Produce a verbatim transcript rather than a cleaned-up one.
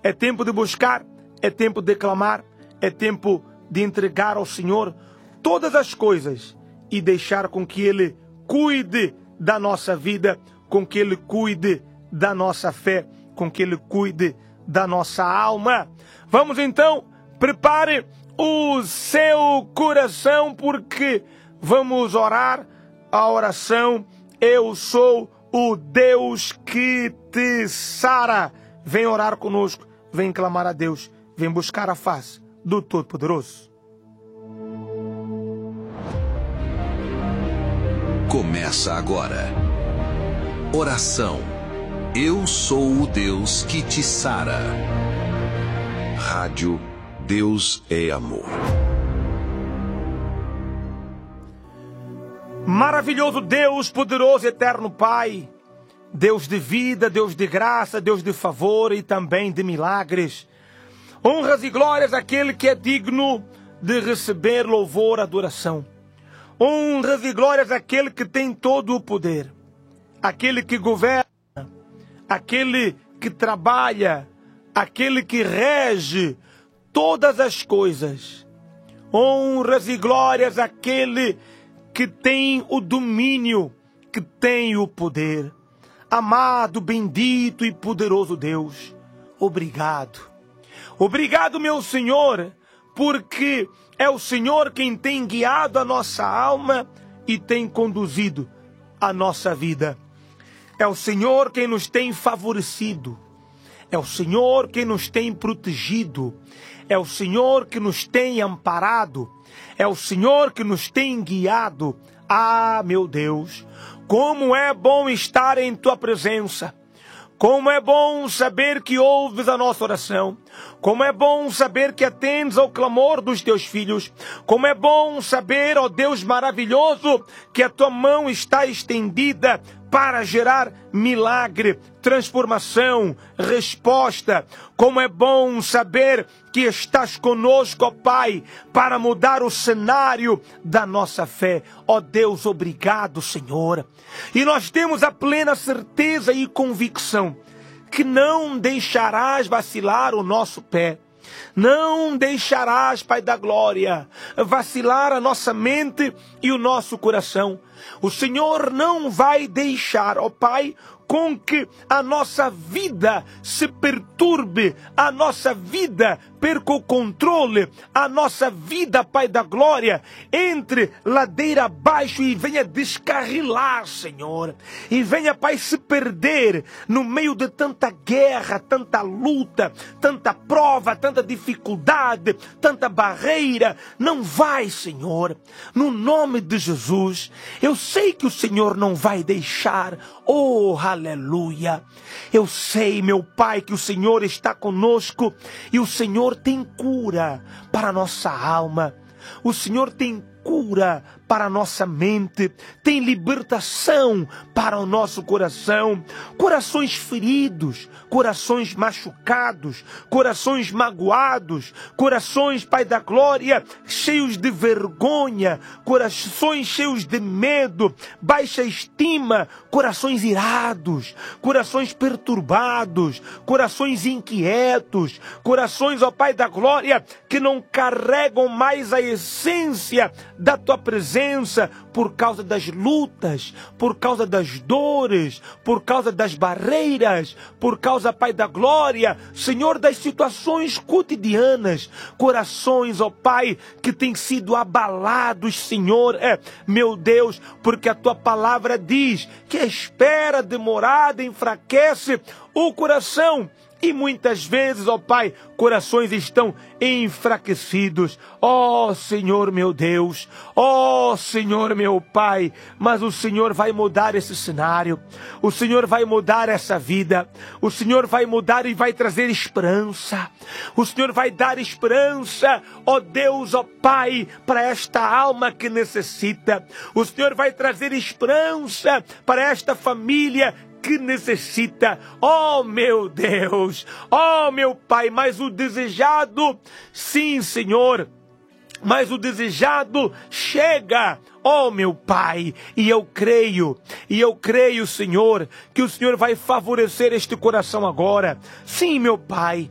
É tempo de buscar, é tempo de clamar, é tempo de entregar ao Senhor todas as coisas e deixar com que Ele cuide da nossa vida, com que Ele cuide da nossa fé, com que Ele cuide da nossa alma. Vamos então, prepare o seu coração, porque vamos orar a oração Eu sou o Deus que te sara. Vem orar conosco, vem clamar a Deus, vem buscar a face do Todo-Poderoso. Começa agora. Oração. Eu sou o Deus que te sara. Rádio Deus é Amor. Maravilhoso Deus, poderoso e eterno Pai, Deus de vida, Deus de graça, Deus de favor e também de milagres. Honras e glórias àquele que é digno de receber louvor e adoração. Honras e glórias àquele que tem todo o poder, aquele que governa, aquele que trabalha, aquele que rege todas as coisas. Honras e glórias àquele que tem o domínio, que tem o poder. Amado, bendito e poderoso Deus, obrigado. Obrigado, meu Senhor, porque é o Senhor quem tem guiado a nossa alma e tem conduzido a nossa vida. É o Senhor quem nos tem favorecido. É o Senhor quem nos tem protegido. É o Senhor que nos tem amparado. É o Senhor que nos tem guiado. Ah, meu Deus, como é bom estar em Tua presença. Como é bom saber que ouves a nossa oração. Como é bom saber que atendes ao clamor dos Teus filhos. Como é bom saber, ó Deus maravilhoso, que a Tua mão está estendida para gerar milagre, transformação, resposta. Como é bom saber que estás conosco, ó Pai, para mudar o cenário da nossa fé. Ó Deus, obrigado, Senhor. E nós temos a plena certeza e convicção que não deixarás vacilar o nosso pé. Não deixarás, Pai da glória, vacilar a nossa mente e o nosso coração. O Senhor não vai deixar, ó Pai, com que a nossa vida se perturbe, a nossa vida perca o controle, a nossa vida, Pai da glória, entre ladeira abaixo e venha descarrilar, Senhor. E venha, Pai, se perder no meio de tanta guerra, tanta luta, tanta prova, tanta dificuldade, tanta barreira. Não vai, Senhor. No nome de Jesus, eu sei que o Senhor não vai deixar. Oh, aleluia. Eu sei, meu Pai, que o Senhor está conosco e o Senhor tem cura para a nossa alma. O Senhor tem cura para a nossa mente, tem libertação para o nosso coração. Corações feridos, corações machucados, corações magoados, corações, Pai da glória, cheios de vergonha, corações cheios de medo, baixa estima, corações irados, corações perturbados, corações inquietos, corações, ó Pai da glória, que não carregam mais a essência da Tua presença por causa das lutas, por causa das dores, por causa das barreiras, por causa, Pai da glória, Senhor, das situações cotidianas, corações, ó Pai, que têm sido abalados, Senhor, é, meu Deus, porque a Tua palavra diz que a espera demorada enfraquece o coração. E muitas vezes, ó Pai, corações estão enfraquecidos. Ó Senhor meu Deus, ó Senhor meu Pai, mas o Senhor vai mudar esse cenário. O Senhor vai mudar essa vida. O Senhor vai mudar e vai trazer esperança. O Senhor vai dar esperança, ó Deus, ó Pai, para esta alma que necessita. O Senhor vai trazer esperança para esta família que necessita. Oh meu Deus, oh meu Pai, mas o desejado, sim Senhor, mas o desejado chega, oh meu Pai, e eu creio, e eu creio, Senhor, que o Senhor vai favorecer este coração agora. Sim, meu Pai,